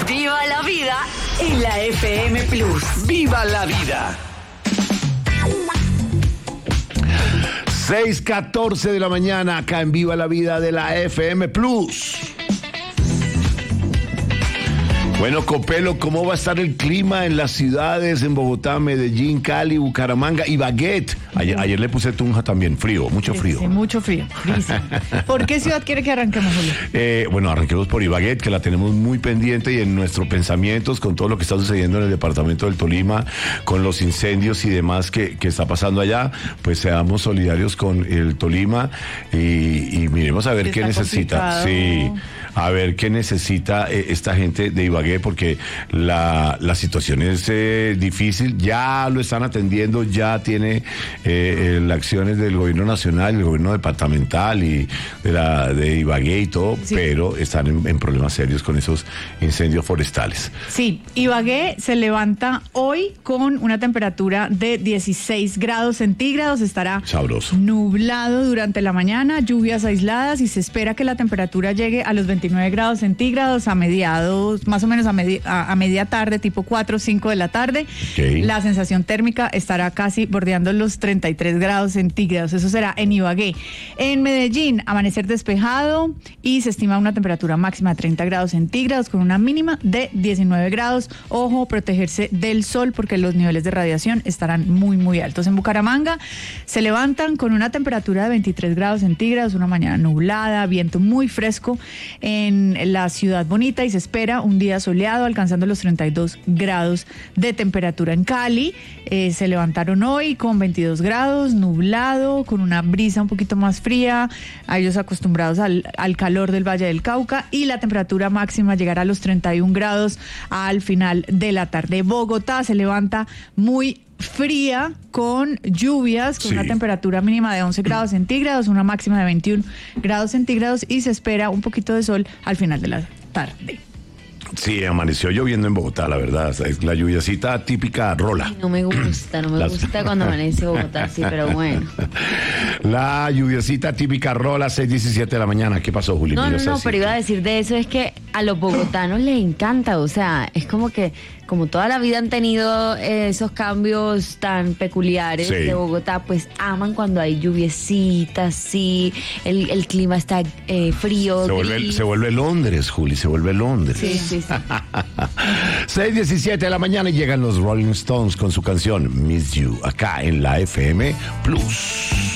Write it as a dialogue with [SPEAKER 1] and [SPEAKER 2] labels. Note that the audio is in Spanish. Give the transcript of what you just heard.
[SPEAKER 1] Viva la vida en la FM Plus.
[SPEAKER 2] ¡Viva la vida! 6:14 de la mañana, acá en Viva la Vida de la FM Plus. Bueno, Copelo, ¿cómo va a estar el clima en las ciudades, en Bogotá, Medellín, Cali, Bucaramanga y Baguette? Ayer le puse Tunja también, frío, mucho frío.
[SPEAKER 3] Sí, mucho frío, frísimo. ¿Por qué ciudad quiere que arranquemos, Julio?
[SPEAKER 2] Bueno, arranquemos por Ibaguette, que la tenemos muy pendiente y en nuestros pensamientos con todo lo que está sucediendo en el departamento del Tolima, con los incendios y demás que está pasando allá, pues seamos solidarios con el Tolima y miremos a ver qué necesita.
[SPEAKER 3] Complicado.
[SPEAKER 2] Sí, a ver qué necesita esta gente de Ibagué, porque la situación es difícil, ya lo están atendiendo, ya tiene las acciones del gobierno nacional, el gobierno departamental y de Ibagué y todo, sí, pero están en problemas serios con esos incendios forestales.
[SPEAKER 3] Sí, Ibagué se levanta hoy con una temperatura de 16 grados centígrados, estará
[SPEAKER 2] sabroso,
[SPEAKER 3] nublado durante la mañana, lluvias aisladas y se espera que la temperatura llegue a los 29 grados centígrados a mediados, más o menos a media tarde, tipo 4 o 5 de la tarde.
[SPEAKER 2] Okay.
[SPEAKER 3] La sensación térmica estará casi bordeando los 33 grados centígrados, eso será en Ibagué. En Medellín, amanecer despejado y se estima una temperatura máxima de 30 grados centígrados con una mínima de 19 grados. Ojo, protegerse del sol porque los niveles de radiación estarán muy, muy altos. En Bucaramanga se levantan con una temperatura de 23 grados centígrados, una mañana nublada, viento muy fresco en la ciudad bonita y se espera un día soleado alcanzando los 32 grados de temperatura. En Cali se levantaron hoy con 22 grados, nublado, con una brisa un poquito más fría, a ellos acostumbrados al calor del Valle del Cauca, y la temperatura máxima llegará a los 31 grados al final de la tarde. Bogotá se levanta muy fría con lluvias, con una temperatura mínima de 11 grados centígrados, una máxima de 21 grados centígrados y se espera un poquito de sol al final de la tarde.
[SPEAKER 2] Sí, amaneció lloviendo en Bogotá, la verdad, es la lluviacita típica rola.
[SPEAKER 4] Ay, no me gusta cuando amanece Bogotá, sí, pero bueno.
[SPEAKER 2] La lluviacita típica rola, 6:17 de la mañana. ¿Qué pasó, Juli?
[SPEAKER 4] No, pero iba a decir de eso, es que a los bogotanos les encanta, o sea, es como que, como toda la vida han tenido esos cambios tan peculiares de Bogotá, pues aman cuando hay lluviecitas, sí, el clima está frío.
[SPEAKER 2] Se vuelve Londres, Juli, se vuelve Londres.
[SPEAKER 4] Sí.
[SPEAKER 2] 6:17 de la mañana y llegan los Rolling Stones con su canción Miss You, acá en la FM Plus.